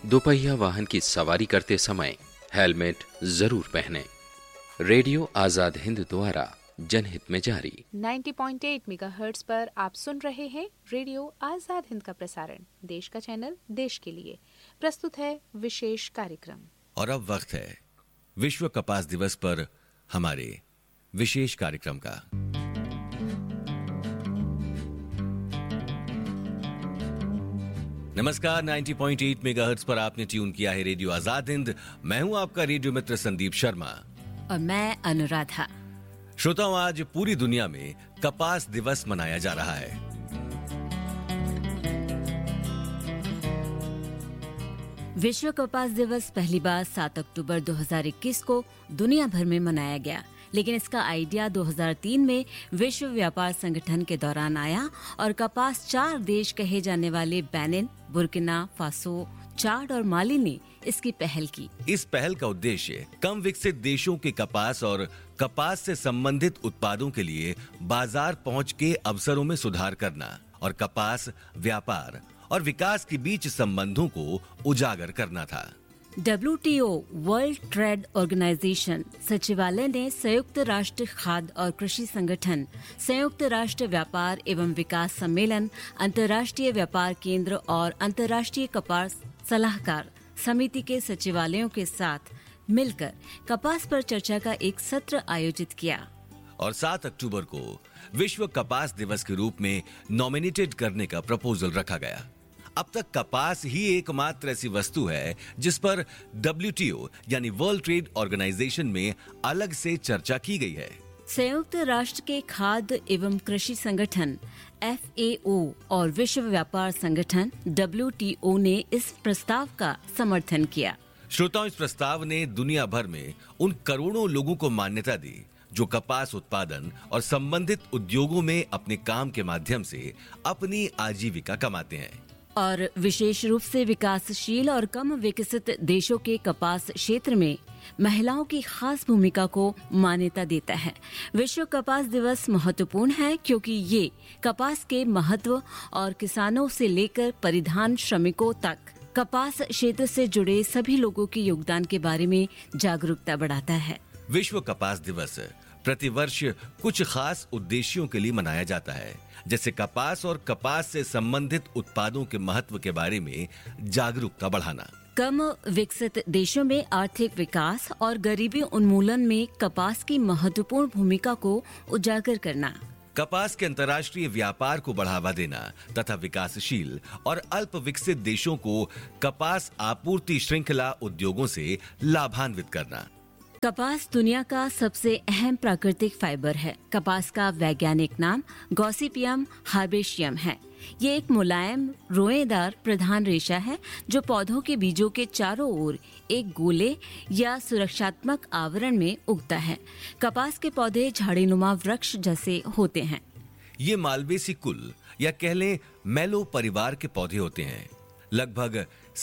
दोपहिया वाहन की सवारी करते समय हेलमेट जरूर पहनें। रेडियो आजाद हिंद द्वारा जनहित में जारी 90.8 मेगाहर्ट्ज पर आप सुन रहे हैं रेडियो आजाद हिंद का प्रसारण। देश का चैनल, देश के लिए प्रस्तुत है विशेष कार्यक्रम। और अब वक्त है विश्व कपास दिवस पर हमारे विशेष कार्यक्रम का। नमस्कार, 90.8 मेगाहर्ट्ज पर आपने ट्यून किया है रेडियो आजाद हिंद। मैं हूं आपका रेडियो मित्र संदीप शर्मा और मैं अनुराधा। श्रोताओं, आज पूरी दुनिया में कपास दिवस मनाया जा रहा है। विश्व कपास दिवस पहली बार 7 अक्टूबर 2021 को दुनिया भर में मनाया गया, लेकिन इसका आइडिया 2003 में विश्व व्यापार संगठन के दौरान आया और कपास 4 देश कहे जाने वाले बेनिन, बुर्किना फासो, चाड और माली ने इसकी पहल की। इस पहल का उद्देश्य कम विकसित देशों के कपास और कपास से संबंधित उत्पादों के लिए बाजार पहुंच के अवसरों में सुधार करना और कपास व्यापार और विकास के बीच संबंधों को उजागर करना था। WTO वर्ल्ड ट्रेड ऑर्गेनाइजेशन सचिवालय ने संयुक्त राष्ट्र खाद्य और कृषि संगठन, संयुक्त राष्ट्र व्यापार एवं विकास सम्मेलन, अंतर्राष्ट्रीय व्यापार केंद्र और अंतर्राष्ट्रीय कपास सलाहकार समिति के सचिवालयों के साथ मिलकर कपास पर चर्चा का एक सत्र आयोजित किया और 7 अक्टूबर को विश्व कपास दिवस के रूप में नॉमिनेटेड करने का प्रपोजल रखा गया। अब तक कपास ही एकमात्र ऐसी वस्तु है जिस पर WTO यानी वर्ल्ड ट्रेड ऑर्गेनाइजेशन में अलग से चर्चा की गई है। संयुक्त राष्ट्र के खाद्य एवं कृषि संगठन FAO और विश्व व्यापार संगठन WTO ने इस प्रस्ताव का समर्थन किया। श्रोताओं, इस प्रस्ताव ने दुनिया भर में उन करोड़ों लोगों को मान्यता दी जो कपास उत्पादन और संबंधित उद्योगों में अपने काम के माध्यम से अपनी आजीविका कमाते हैं और विशेष रूप से विकासशील और कम विकसित देशों के कपास क्षेत्र में महिलाओं की खास भूमिका को मान्यता देता है। विश्व कपास दिवस महत्वपूर्ण है क्योंकि ये कपास के महत्व और किसानों से लेकर परिधान श्रमिकों तक कपास क्षेत्र से जुड़े सभी लोगों के योगदान के बारे में जागरूकता बढ़ाता है। विश्व कपास दिवस प्रतिवर्ष कुछ खास उद्देश्यों के लिए मनाया जाता है, जैसे कपास और कपास से संबंधित उत्पादों के महत्व के बारे में जागरूकता बढ़ाना, कम विकसित देशों में आर्थिक विकास और गरीबी उन्मूलन में कपास की महत्वपूर्ण भूमिका को उजागर करना, कपास के अंतर्राष्ट्रीय व्यापार को बढ़ावा देना तथा विकासशील और अल्प विकसित देशों को कपास आपूर्ति श्रृंखला उद्योगों से लाभान्वित करना। कपास दुनिया का सबसे अहम प्राकृतिक फाइबर है। कपास का वैज्ञानिक नाम गॉसिपियम हर्बेशियम है। ये एक मुलायम रोएदार प्रधान रेशा है जो पौधों के बीजों के चारों ओर एक गोले या सुरक्षात्मक आवरण में उगता है। कपास के पौधे झाड़ीनुमा वृक्ष जैसे होते हैं। ये मालवेसी कुल या कह लें मैलो परिवार के पौधे होते हैं। लगभग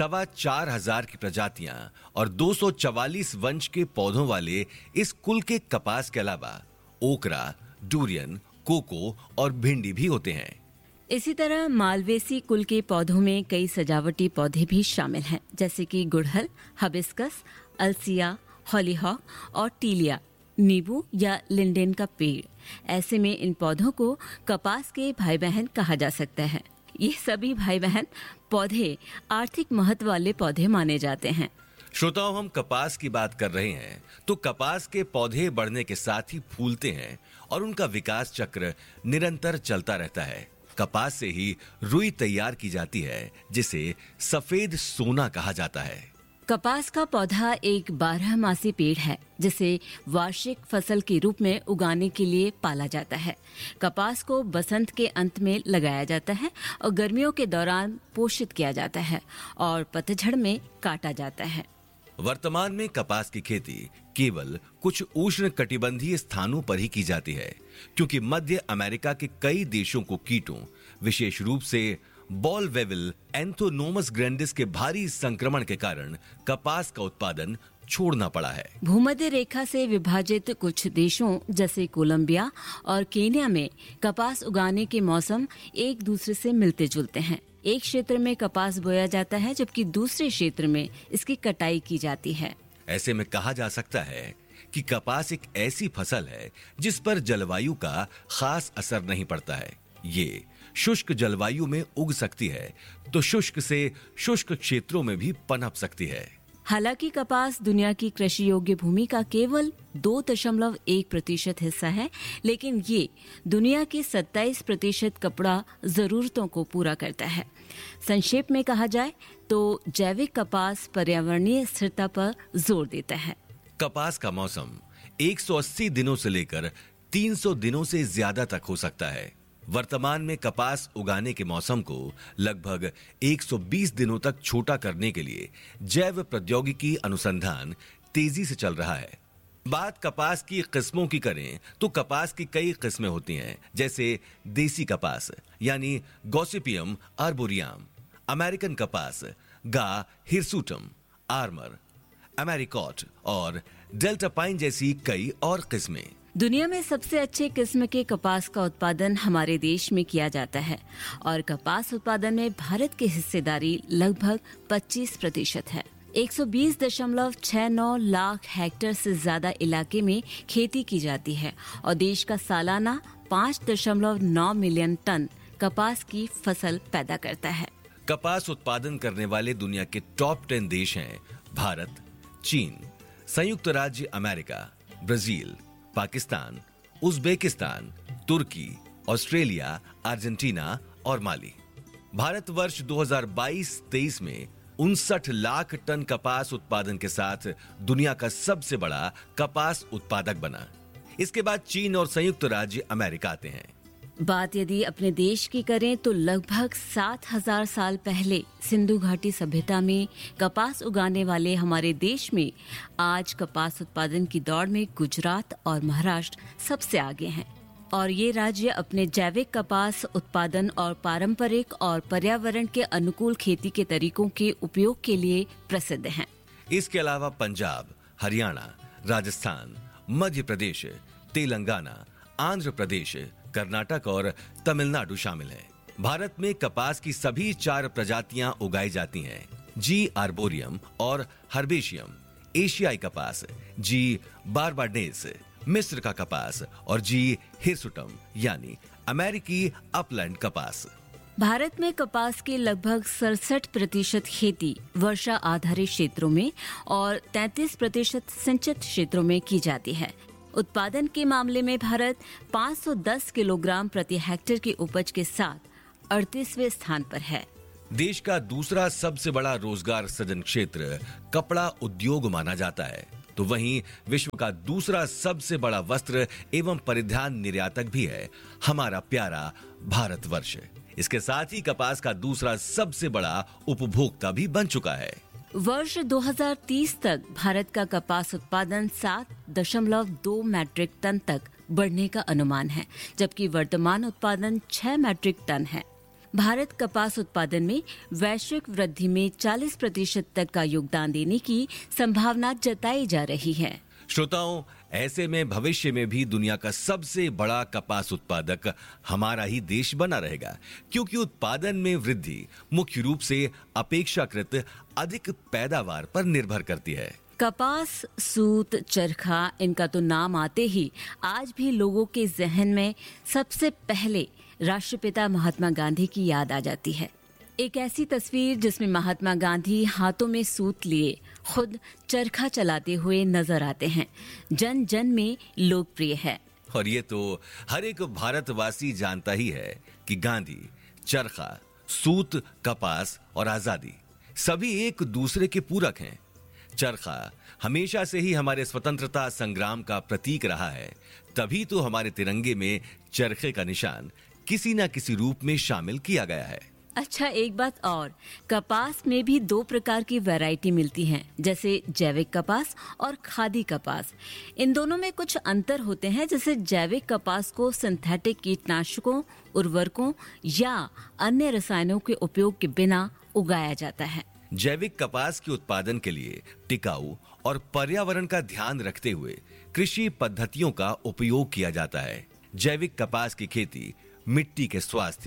4,500 की प्रजातियां और 244 वंश के पौधों वाले इस कुल के कपास के अलावा ओकरा, डूरियन, कोको और भिंडी भी होते हैं। इसी तरह मालवेसी कुल के पौधों में कई सजावटी पौधे भी शामिल हैं, जैसे कि गुड़हल, हबिस्कस, अलसिया, हॉलीहॉक और टीलिया, नींबू या लिंडेन का पेड़। ऐसे में इन पौधों को कपास के भाई बहन कहा जा सकता है। ये सभी भाई बहन पौधे आर्थिक महत्व वाले पौधे माने जाते हैं। श्रोताओं, हम कपास की बात कर रहे हैं तो कपास के पौधे बढ़ने के साथ ही फूलते हैं और उनका विकास चक्र निरंतर चलता रहता है। कपास से ही रुई तैयार की जाती है जिसे सफेद सोना कहा जाता है। कपास का पौधा एक 12मासी पेड़ है जिसे वार्षिक फसल के रूप में उगाने के लिए पाला जाता है। कपास को बसंत के अंत में लगाया जाता है और गर्मियों के दौरान पोषित किया जाता है और पतझड़ में काटा जाता है। वर्तमान में कपास की खेती केवल कुछ उष्ण कटिबंधीय स्थानों पर ही की जाती है क्योंकि मध्य अमेरिका के कई देशों को कीटों, विशेष रूप से बॉल वेविल एंथोनोमस ग्रैंडिस के भारी संक्रमण के कारण कपास का उत्पादन छोड़ना पड़ा है। भूमध्य रेखा से विभाजित कुछ देशों जैसे कोलंबिया और केन्या में कपास उगाने के मौसम एक दूसरे से मिलते जुलते हैं। एक क्षेत्र में कपास बोया जाता है जबकि दूसरे क्षेत्र में इसकी कटाई की जाती है। ऐसे में कहा जा सकता है कि कपास एक ऐसी फसल है जिस पर जलवायु का खास असर नहीं पड़ता है। ये शुष्क जलवायु में उग सकती है तो शुष्क से शुष्क क्षेत्रों में भी पनप सकती है। हालांकि कपास दुनिया की कृषि योग्य भूमि का केवल 2.1% हिस्सा है, लेकिन ये दुनिया के 27% कपड़ा जरूरतों को पूरा करता है। संक्षेप में कहा जाए तो जैविक कपास पर्यावरणीय स्थिरता पर जोर देता है। कपास का मौसम 180 दिनों से लेकर 300 दिनों से ज्यादा तक हो सकता है। वर्तमान में कपास उगाने के मौसम को लगभग 120 दिनों तक छोटा करने के लिए जैव प्रौद्योगिकी अनुसंधान तेजी से चल रहा है। बात कपास की किस्मों की करें तो कपास की कई किस्में होती हैं, जैसे देसी कपास यानी गॉसिपियम आर्बोरियम, अमेरिकन कपास गा हिरसुटम, आर्मर, अमेरिकॉट और डेल्टा पाइन जैसी कई और किस्में। दुनिया में सबसे अच्छे किस्म के कपास का उत्पादन हमारे देश में किया जाता है और कपास उत्पादन में भारत की हिस्सेदारी लगभग 25% है। 120.69 लाख हेक्टेयर से ज्यादा इलाके में खेती की जाती है और देश का सालाना 5.9 मिलियन टन कपास की फसल पैदा करता है। कपास उत्पादन करने वाले दुनिया के टॉप 10 देश हैं भारत, चीन, संयुक्त राज्य अमेरिका, ब्राजील, पाकिस्तान, उज्बेकिस्तान, तुर्की, ऑस्ट्रेलिया, अर्जेंटीना और माली। भारत वर्ष 2022-23 में 59 लाख टन कपास उत्पादन के साथ दुनिया का सबसे बड़ा कपास उत्पादक बना। इसके बाद चीन और संयुक्त राज्य अमेरिका आते हैं। बात यदि अपने देश की करें तो लगभग 7000 साल पहले सिंधु घाटी सभ्यता में कपास उगाने वाले हमारे देश में आज कपास उत्पादन की दौड़ में गुजरात और महाराष्ट्र सबसे आगे हैं और ये राज्य अपने जैविक कपास उत्पादन और पारंपरिक और पर्यावरण के अनुकूल खेती के तरीकों के उपयोग के लिए प्रसिद्ध हैं। इसके अलावा पंजाब, हरियाणा, राजस्थान, मध्य प्रदेश, तेलंगाना, आंध्र प्रदेश, कर्नाटक और तमिलनाडु शामिल हैं। भारत में कपास की सभी 4 प्रजातियां उगाई जाती हैं। जी आर्बोरियम और हर्बेशियम, एशियाई कपास, जी बारबाडेस, मिस्र का कपास और जी हिरसुटम यानी अमेरिकी अपलैंड कपास। भारत में कपास की लगभग 67% खेती वर्षा आधारित क्षेत्रों में और 33% सिंचित क्षेत्रों में की जाती है। उत्पादन के मामले में भारत 510 किलोग्राम प्रति हेक्टेयर की उपज के साथ 38वें स्थान पर है। देश का दूसरा सबसे बड़ा रोजगार सृजन क्षेत्र कपड़ा उद्योग माना जाता है, तो वहीं विश्व का दूसरा सबसे बड़ा वस्त्र एवं परिधान निर्यातक भी है हमारा प्यारा भारतवर्ष। इसके साथ ही कपास का दूसरा सबसे बड़ा उपभोक्ता भी बन चुका है। वर्ष 2030 तक भारत का कपास उत्पादन 7.2 मैट्रिक टन तक बढ़ने का अनुमान है, जबकि वर्तमान उत्पादन 6 मैट्रिक टन है। भारत कपास उत्पादन में वैश्विक वृद्धि में 40% तक का योगदान देने की संभावना जताई जा रही है। श्रोताओं, ऐसे में भविष्य में भी दुनिया का सबसे बड़ा कपास उत्पादक हमारा ही देश बना रहेगा, क्योंकि उत्पादन में वृद्धि मुख्य रूप से अपेक्षाकृत अधिक पैदावार पर निर्भर करती है। कपास, सूत, चरखा, इनका तो नाम आते ही आज भी लोगों के जहन में सबसे पहले राष्ट्रपिता महात्मा गांधी की याद आ जाती है। एक ऐसी तस्वीर जिसमें महात्मा गांधी हाथों में सूत लिए खुद चरखा चलाते हुए नजर आते हैं, जन जन में लोकप्रिय है। और ये तो हर एक भारतवासी जानता ही है कि गांधी, चरखा, सूत, कपास और आजादी सभी एक दूसरे के पूरक हैं। चरखा हमेशा से ही हमारे स्वतंत्रता संग्राम का प्रतीक रहा है, तभी तो हमारे तिरंगे में चरखे का निशान किसी न किसी रूप में शामिल किया गया है। अच्छा, एक बात और, कपास में भी 2 प्रकार की वैरायटी मिलती हैं, जैसे जैविक कपास और खादी कपास। इन दोनों में कुछ अंतर होते हैं, जैसे जैविक कपास को सिंथेटिक कीटनाशकों, उर्वरकों या अन्य रसायनों के उपयोग के बिना उगाया जाता है। जैविक कपास के उत्पादन के लिए टिकाऊ और पर्यावरण का ध्यान रखते हुए कृषि पद्धतियों का उपयोग किया जाता है। जैविक कपास की खेती मिट्टी के स्वास्थ्य,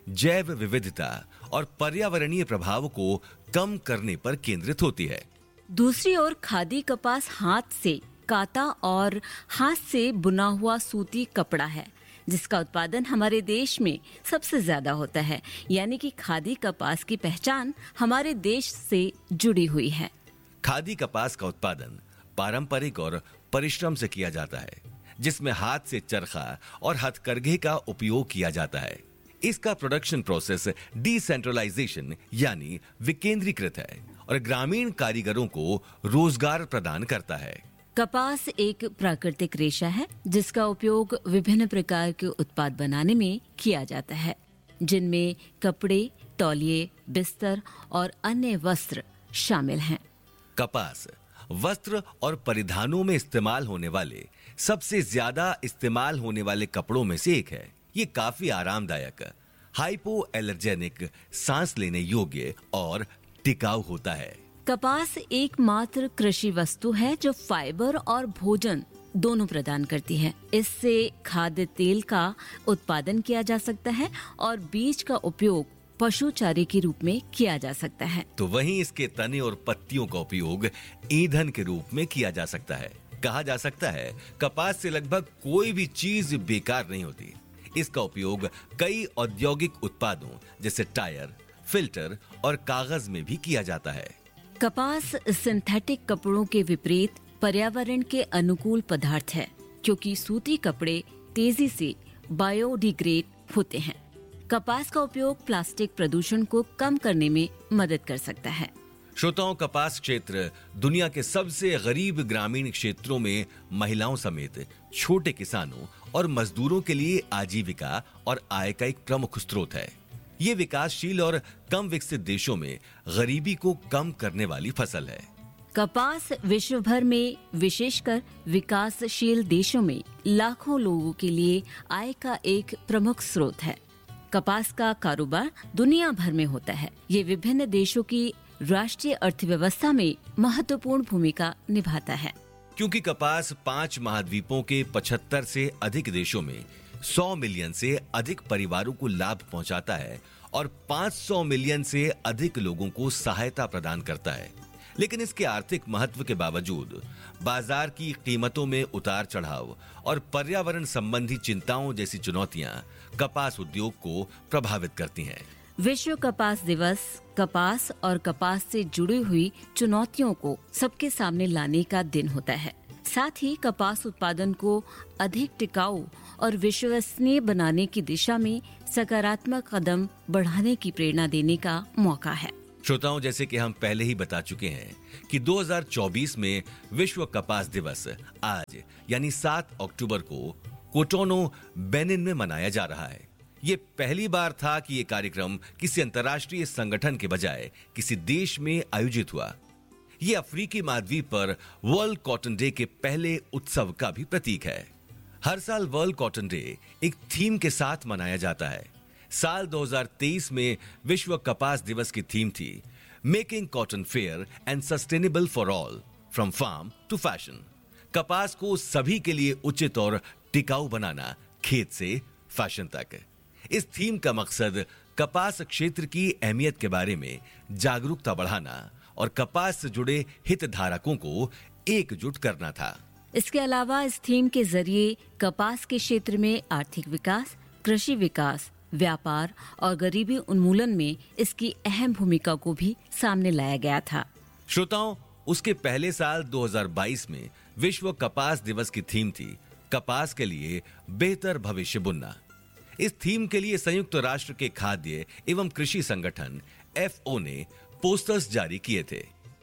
जैव विविधता और पर्यावरणीय प्रभाव को कम करने पर केंद्रित होती है। दूसरी ओर खादी कपास हाथ से काता और हाथ से बुना हुआ सूती कपड़ा है, जिसका उत्पादन हमारे देश में सबसे ज्यादा होता है। यानी कि खादी कपास की पहचान हमारे देश से जुड़ी हुई है। खादी कपास का उत्पादन पारंपरिक और परिश्रम से किया जाता है, जिसमें हाथ से चरखा और हथकरघे का उपयोग किया जाता है। इसका प्रोडक्शन प्रोसेस डिसेंट्रलाइजेशन यानी विकेंद्रीकृत है और ग्रामीण कारीगरों को रोजगार प्रदान करता है। कपास एक प्राकृतिक रेशा है जिसका उपयोग विभिन्न प्रकार के उत्पाद बनाने में किया जाता है, जिनमें कपड़े, तौलिए, बिस्तर और अन्य वस्त्र शामिल हैं। कपास वस्त्र और परिधानों में इस्तेमाल होने वाले सबसे ज्यादा इस्तेमाल होने वाले कपड़ों में से एक है। ये काफी आरामदायक, हाइपो एलर्जेनिक, सांस लेने योग्य और टिकाऊ होता है। कपास एकमात्र कृषि वस्तु है जो फाइबर और भोजन दोनों प्रदान करती है। इससे खाद्य तेल का उत्पादन किया जा सकता है और बीज का उपयोग पशु चारे के रूप में किया जा सकता है। तो वहीं इसके तने और पत्तियों का उपयोग ईंधन के रूप में किया जा सकता है। कहा जा सकता है कपास से लगभग कोई भी चीज बेकार नहीं होती। इसका उपयोग कई औद्योगिक उत्पादों जैसे टायर, फिल्टर और कागज में भी किया जाता है। कपास सिंथेटिक कपड़ों के विपरीत पर्यावरण के अनुकूल पदार्थ है, क्योंकि सूती कपड़े तेजी से बायोडिग्रेड होते हैं। कपास का उपयोग प्लास्टिक प्रदूषण को कम करने में मदद कर सकता है। श्रोताओं, कपास क्षेत्र दुनिया के सबसे गरीब ग्रामीण क्षेत्रों में महिलाओं समेत छोटे किसानों और मजदूरों के लिए आजीविका और आय का एक प्रमुख स्रोत है। ये विकासशील और कम विकसित देशों में गरीबी को कम करने वाली फसल है। कपास विश्व भर में, विशेषकर विकासशील देशों में लाखों लोगों के लिए आय का एक प्रमुख स्रोत है। कपास का कारोबार दुनिया भर में होता है। ये विभिन्न देशों की राष्ट्रीय अर्थव्यवस्था में महत्वपूर्ण भूमिका निभाता है। क्योंकि कपास 5 महाद्वीपों के 75 से अधिक देशों में 100 मिलियन से अधिक परिवारों को लाभ पहुंचाता है और 500 मिलियन से अधिक लोगों को सहायता प्रदान करता है। लेकिन इसके आर्थिक महत्व के बावजूद बाजार की कीमतों में उतार चढ़ाव और पर्यावरण संबंधी चिंताओं जैसी चुनौतियां कपास उद्योग को प्रभावित करती हैं। विश्व कपास दिवस कपास और कपास से जुड़ी हुई चुनौतियों को सबके सामने लाने का दिन होता है। साथ ही कपास उत्पादन को अधिक टिकाऊ और विश्वसनीय बनाने की दिशा में सकारात्मक कदम बढ़ाने की प्रेरणा देने का मौका है। श्रोताओं, जैसे कि हम पहले ही बता चुके हैं कि 2024 में विश्व कपास दिवस आज यानी 7 अक्टूबर को कोटोनो, बेनिन में मनाया जा रहा है। ये पहली बार था कि ये कार्यक्रम किसी अंतर्राष्ट्रीय संगठन के बजाय किसी देश में आयोजित हुआ। ये अफ्रीकी महाद्वीप पर वर्ल्ड कॉटन डे के पहले उत्सव का भी प्रतीक है। हर साल वर्ल्ड कॉटन डे एक थीम के साथ मनाया जाता है। साल 2023 में विश्व कपास दिवस की थीम थी making cotton fair and sustainable for all, from farm to fashion. कपास को सभी के लिए उचित और टिकाऊ बनाना, खेत से फैशन तक। इस थीम का मकसद कपास क्षेत्र की अहमियत के बारे में जागरूकता बढ़ाना और कपास से जुड़े हितधारकों को एकजुट करना था। इसके अलावा इस थीम के जरिए कपास के क्षेत्र में आर्थिक विकास, कृषि विकास, व्यापार और गरीबी उन्मूलन में इसकी अहम भूमिका को भी सामने लाया गया था। श्रोताओं, उसके पहले साल 2022 में विश्व कपास दिवस की थीम थी कपास के लिए बेहतर भविष्य बुनना। इस थीम के लिए संयुक्त राष्ट्र के खाद्य एवं कृषि संगठन FAO ने पोस्टर्स जारी किए थे।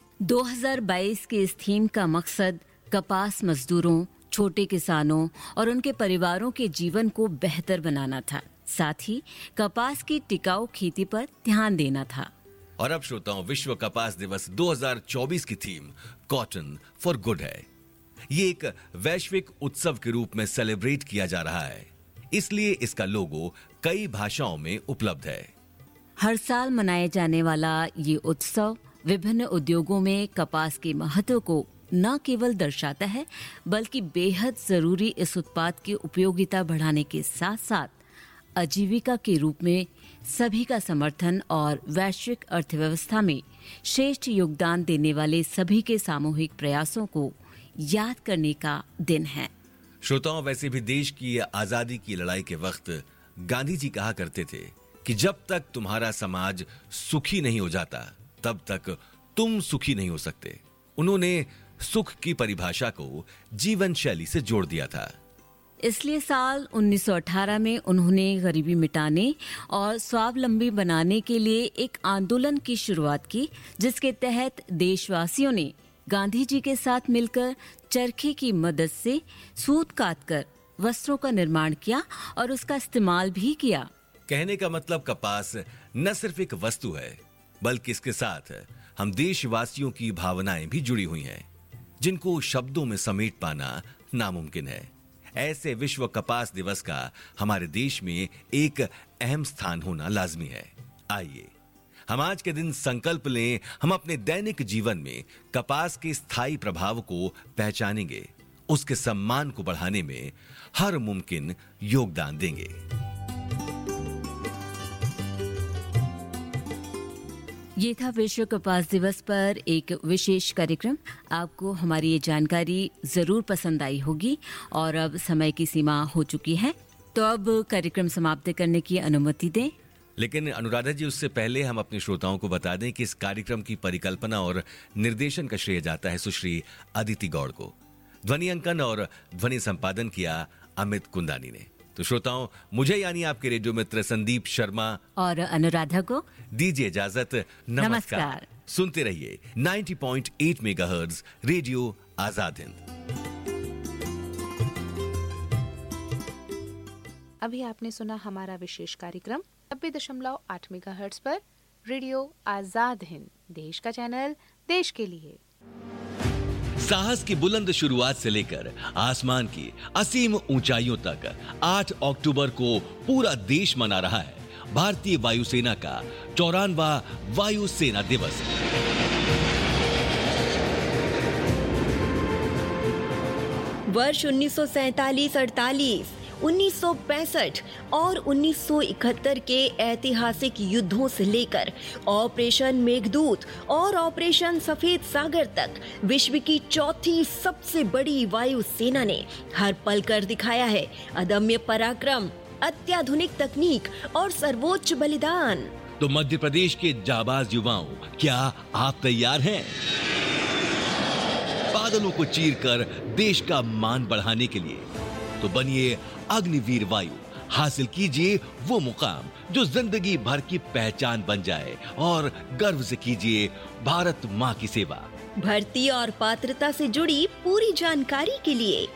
2022 के इस थीम का मकसद कपास मजदूरों, छोटे किसानों और उनके परिवारों के जीवन को बेहतर बनाना था। साथ ही कपास की टिकाऊ खेती पर ध्यान देना था। और अब श्रोताओं, विश्व कपास दिवस 2024 की थीम कॉटन फॉर गुड है। ये एक वैश्विक उत्सव के रूप में सेलिब्रेट किया जा रहा है, इसलिए इसका लोगो कई भाषाओं में उपलब्ध है। हर साल मनाए जाने वाला ये उत्सव विभिन्न उद्योगों में कपास के महत्व को न केवल दर्शाता है, बल्कि बेहद जरूरी इस उत्पाद की उपयोगिता बढ़ाने के साथ साथ आजीविका के रूप में सभी का समर्थन और वैश्विक अर्थव्यवस्था में श्रेष्ठ योगदान देने वाले सभी के सामूहिक प्रयासों को याद करने का दिन है। श्रोताओं, वैसे भी देश की आजादी की लड़ाई के वक्त गांधी जी कहा करते थे कि जब तक तुम्हारा समाज सुखी नहीं हो जाता तब तक तुम सुखी नहीं हो सकते। उन्होंने सुख की परिभाषा को जीवन शैली से जोड़ दिया था। इसलिए साल 1918 में उन्होंने गरीबी मिटाने और स्वावलंबी बनाने के लिए एक आंदोलन की शुरुआत की, जिसके तहत देशवासियों ने गांधी जी के साथ मिलकर चरखे की मदद से सूत काटकर वस्त्रों का निर्माण किया और उसका इस्तेमाल भी किया। कहने का मतलब कपास न सिर्फ एक वस्तु है, बल्कि इसके साथ हम देशवासियों की भावनाएं भी जुड़ी हुई हैं, जिनको शब्दों में समेट पाना नामुमकिन है। ऐसे विश्व कपास दिवस का हमारे देश में एक अहम स्थान होना लाजमी है। आइए हम आज के दिन संकल्प लें, हम अपने दैनिक जीवन में कपास के स्थायी प्रभाव को पहचानेंगे, उसके सम्मान को बढ़ाने में हर मुमकिन योगदान देंगे। ये था विश्व कपास दिवस पर एक विशेष कार्यक्रम। आपको हमारी ये जानकारी जरूर पसंद आई होगी और अब समय की सीमा हो चुकी है, तो अब कार्यक्रम समाप्त करने की अनुमति दें। लेकिन अनुराधा जी, उससे पहले हम अपने श्रोताओं को बता दें कि इस कार्यक्रम की परिकल्पना और निर्देशन का श्रेय जाता है सुश्री अदिति गौड़ को। ध्वनि अंकन और ध्वनि संपादन किया अमित कुंदानी ने। तो श्रोताओं, मुझे यानी आपके रेडियो मित्र संदीप शर्मा और अनुराधा को दीजिए इजाजत। नमस्कार। सुनते रहिए 90.8 मेगाहर्ट्ज रेडियो आजाद हिंद। अभी आपने सुना हमारा विशेष कार्यक्रम 90.8 मेगाहर्ट्ज पर रेडियो आजाद हिंद, देश का चैनल, देश के लिए। साहस की बुलंद शुरुआत से लेकर आसमान की असीम ऊंचाइयों तक 8 अक्टूबर को पूरा देश मना रहा है भारतीय वायुसेना का 94वां वायुसेना दिवस। वर्ष 1947-48, 1965 और 1971 के ऐतिहासिक युद्धों से लेकर ऑपरेशन मेघदूत और ऑपरेशन सफेद सागर तक विश्व की चौथी सबसे बड़ी वायुसेना ने हर पल कर दिखाया है अदम्य पराक्रम, अत्याधुनिक तकनीक और सर्वोच्च बलिदान। तो मध्य प्रदेश के जाबाज युवाओं, क्या आप तैयार हैं? बादलों को चीरकर देश का मान बढ़ाने के लिए तो बनिए अग्निवीर वायु, हासिल कीजिए वो मुकाम जो जिंदगी भर की पहचान बन जाए और गर्व से कीजिए भारत माँ की सेवा। भर्ती और पात्रता से जुड़ी पूरी जानकारी के लिए